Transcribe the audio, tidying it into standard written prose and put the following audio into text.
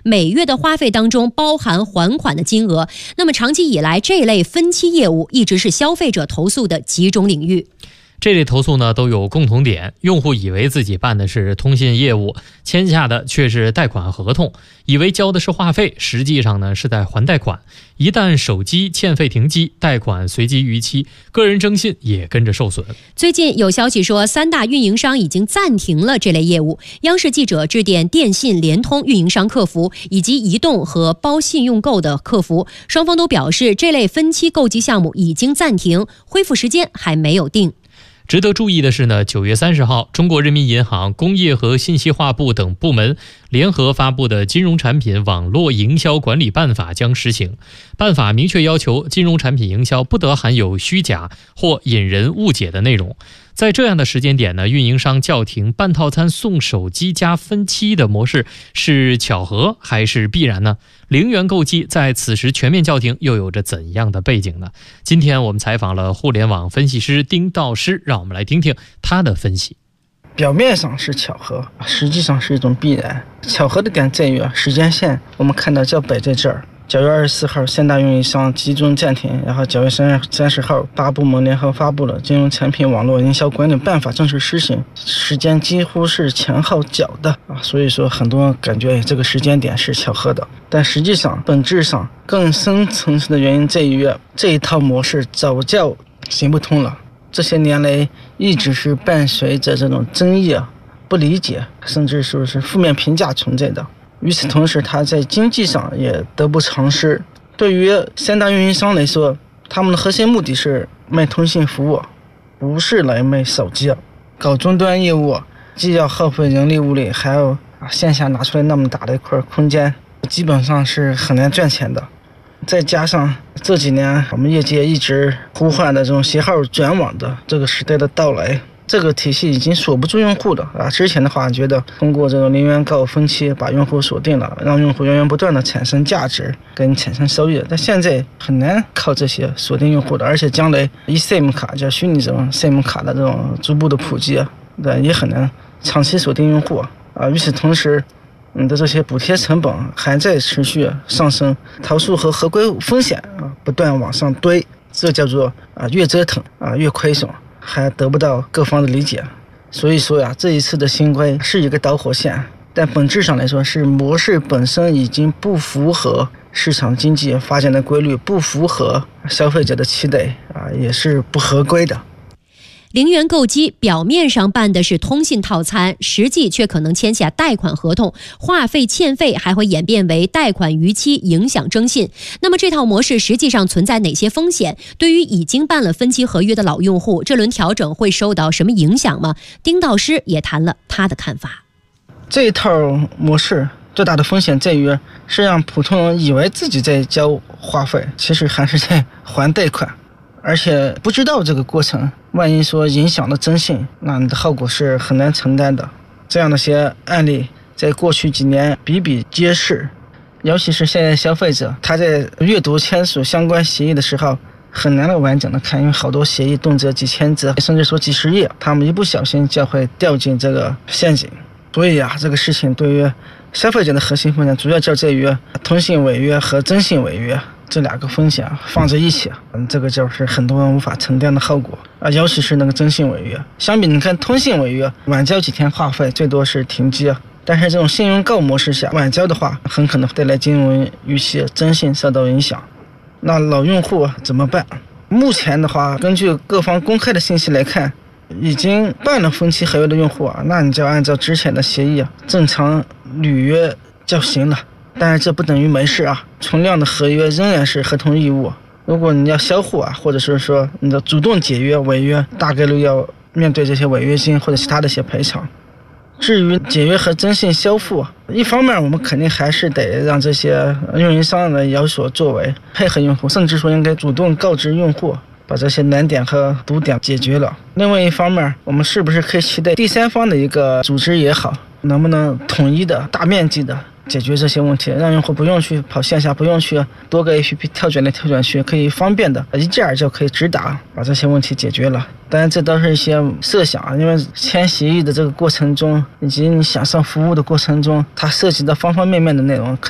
每月的花费当中包含还款的金额。那么长期以来，这类分期业务一直是消费者投诉的集中领域。 这类投诉呢都有共同点，用户以为自己办的是通信业务，签下的却是贷款合同，以为交的是话费，实际上呢是在还贷款。一旦手机欠费停机，贷款随即逾期，个人征信也跟着受损。 最近有消息说，3大运营商已经暂停了这类业务。央视记者致电电信、联通运营商客服以及移动和包信用购的客服，双方都表示这类分期购机项目已经暂停，恢复时间还没有定。 值得注意的是呢，9月30号，中国人民银行、工业和信息化部等部门联合发布的《金融产品网络营销管理办法》将施行。办法明确要求，金融产品营销不得含有虚假或引人误解的内容。在这样的时间点呢，运营商叫停办套餐送手机加分期的模式是巧合还是必然呢？零元购机在此时全面叫停又有着怎样的背景呢？今天我们采访了互联网分析师丁道师，让我们来听听他的分析。 表面上是巧合，实际上是一种必然。巧合的点在于时间线，我们看到叫摆在这儿。9月24号，3大运营商集中暂停，然后9月30号，8部门联合发布了《金融产品网络营销管理办法》正式施行，时间几乎是前后脚的所以说很多人感觉这个时间点是巧合的，但实际上本质上更深层次的原因在于这一套模式早就行不通了。这些年来一直是伴随着这种争议、不理解，甚至说是负面评价存在的。与此同时，它在经济上也得不偿失。对于3大运营商来说，他们的核心目的是卖通信服务，不是来卖手机。搞终端业务，既要耗费人力物力，还要线下拿出来那么大的一块空间，基本上是很难赚钱的。再加上这几年我们业界一直呼唤的这种携号转网的这个时代的到来，这个体系已经锁不住用户的之前的话觉得通过这种零元购分期把用户锁定了，让用户源源不断的产生价值跟产生收益，但现在很难靠这些锁定用户的，而且将来eSIM卡叫虚拟这种 SIM 卡的这种逐步的普及也很难长期锁定用户与此同时你的这些补贴成本还在持续上升，投诉和合规风险不断往上堆，这叫做越折腾越亏损，还得不到各方的理解。所以说这一次的新规是一个导火线，但本质上来说是模式本身已经不符合市场经济发展的规律，不符合消费者的期待也是不合规的。 零元购机表面上办的是通信套餐，实际却可能签下贷款合同，话费欠费还会演变为贷款逾期，影响征信。那么这套模式实际上存在哪些风险？对于已经办了分期合约的老用户，这轮调整会受到什么影响吗？丁道师也谈了他的看法。 这一套模式最大的风险在于是让普通人以为自己在交话费，其实还是在还贷款，而且不知道这个过程，万一说影响了征信，那你的后果是很难承担的。这样的些案例在过去几年比比皆是，尤其是现在消费者他在阅读签署相关协议的时候很难完整的看，因为好多协议动辄几千字，甚至说几十页，他们一不小心就会掉进这个陷阱。所以这个事情对于消费者的核心风险主要就在于通信违约和征信违约这两个风险放在一起，这个就是很多人无法承担的后果尤其是那个征信违约。相比你看通信违约，晚交几天话费最多是停机，但是这种信用购模式下，晚交的话很可能带来金融逾期，征信受到影响。那老用户怎么办？目前的话，根据各方公开的信息来看，已经办了分期合约的用户那你就按照之前的协议正常履约就行了。但是这不等于没事存量的合约仍然是合同义务。如果你要销户或者是说你的主动解约违约，大概率要面对这些违约金或者其他的一些赔偿。至于解约和征信销付，一方面我们肯定还是得让这些运营商呢有所作为，配合用户，甚至说应该主动告知用户，把这些难点和堵点解决了。另外一方面，我们是不是可以期待第三方的一个组织也好，能不能统一的大面积的解决这些问题，让用户不用去跑线下，不用去多个 APP 跳转来跳转去，可以方便的一键就可以直达把这些问题解决了。当然这都是一些设想，因为签协议的这个过程中以及你享受服务的过程中，它涉及到方方面面的内容